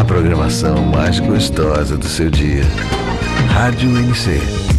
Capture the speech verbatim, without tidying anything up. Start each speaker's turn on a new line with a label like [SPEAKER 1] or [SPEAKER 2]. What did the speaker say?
[SPEAKER 1] programação mais gostosa do seu dia. Rádio N C.